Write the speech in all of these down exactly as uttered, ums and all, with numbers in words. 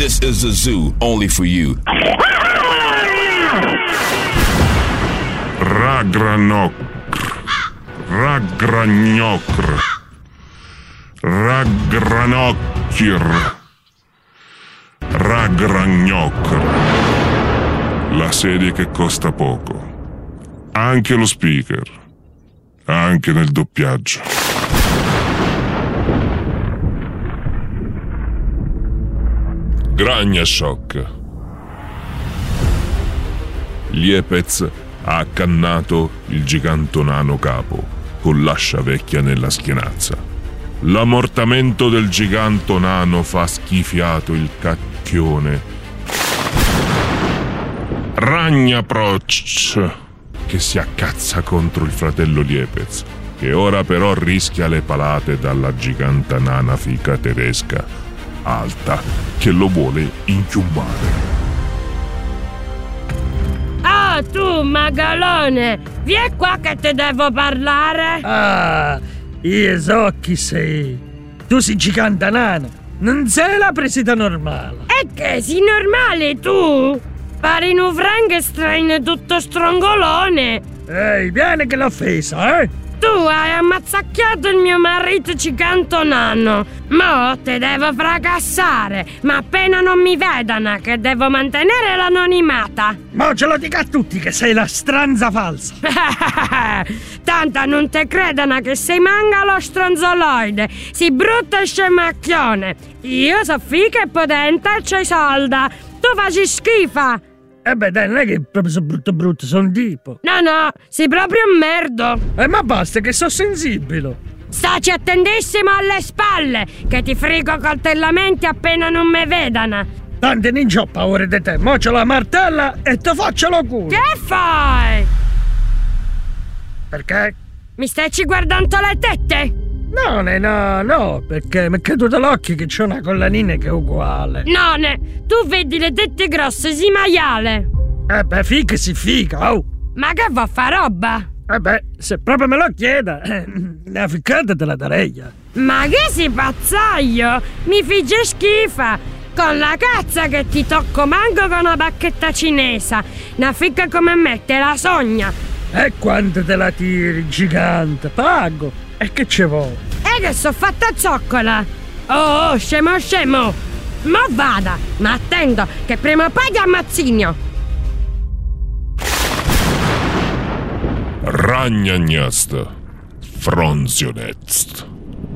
This is a zoo only for you. Ragranocr, Ragragnocr, Ragranocchir, Ragragnocr. La serie che costa poco. Anche lo speaker. Anche nel doppiaggio. Gragnashock. Liepez ha accannato il gigantonano capo con l'ascia vecchia nella schienazza. L'ammortamento del gigantonano fa schifiato il cacchione. Ragnaproch, che si accazza contro il fratello Liepez, che ora però rischia le palate dalla giganta nana fica tedesca alta che lo vuole inchiumbare. Oh, tu magalone, vieni qua che te devo parlare. Ah, io so chi sei. Tu sei giganta nana, non sei la presida normale. E che sei normale tu? Pari un Frankenstein tutto strongolone. Ehi, vieni che l'ho offesa, eh? Tu hai ammazzacchiato il mio marito gigantonano. Mo te devo fracassare, ma appena non mi vedano che devo mantenere l'anonimata. Mo ce lo dica a tutti che sei la stranza falsa. Tanto non te credano che sei mangalo stronzoloide, si brutto e scemacchione. Io so figa e potente e c'hai solda. Tu faci schifa. Eh beh dai, non è che proprio sono brutto brutto, sono tipo. No, no, sei proprio un merdo. Eh ma basta che sono sensibile. Staci attentissimo alle spalle, che ti frigo coltellamenti appena non me vedano. Tanto non c'ho paura di te, mo c'ho la martella e ti faccio lo culo. Che fai? Perché? Mi stai guardando le tette? No, no, no, perché mi è caduto l'occhio che c'è una collanina che è uguale. None, tu vedi le tette grosse, si maiale. Eh beh, figa si figa, oh. Ma che va a fa roba? Eh beh, se proprio me lo chieda, eh, una ficcata te la darei. Ma che sei pazzaio? Mi fige schifa. Con la cazza che ti tocco manco con una bacchetta cinese. Una ficca come me te la sogna. E quanto te la tiri, gigante? Pago. E che ce vuoi? E che so fatta zoccola. Oh, oh, scemo scemo. Ma vada, ma attento che prima o poi ti ammazzigno. Ragnagnast, Fronzionetzt.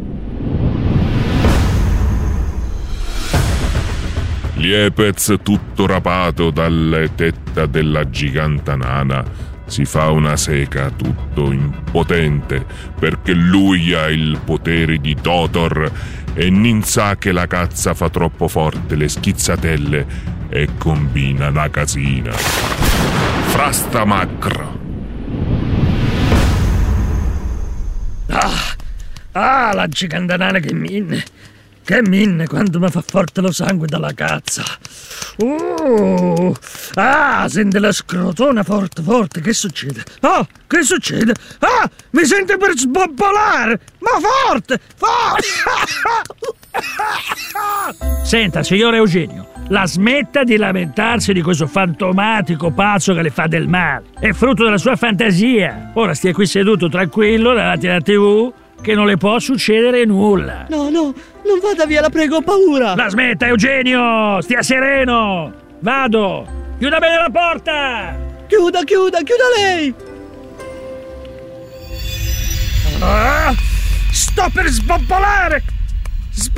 Liepez, tutto rapato dalle tette della giganta nana, si fa una seca tutto impotente perché lui ha il potere di Totor e non sa che la cazza fa troppo forte le schizzatelle e combina una casina. Frastamacra. Ah, ah, la giganta nana che minne. Che minne quando mi fa forte lo sangue dalla cazza. Uh, ah, sente la scrotona forte, forte. Che succede? Ah, che succede? Ah, mi sente per sbobbolare. Ma forte, forte. Senta, signor Eugenio, la smetta di lamentarsi di questo fantomatico pazzo che le fa del male. È frutto della sua fantasia. Ora stia qui seduto tranquillo davanti alla tivù che non le può succedere nulla. No, no, non vada via, la prego, ho paura. La smetta, Eugenio, stia sereno. Vado. Chiuda bene la porta. Chiuda, chiuda, chiuda lei. Ah, sto per sbobbolare.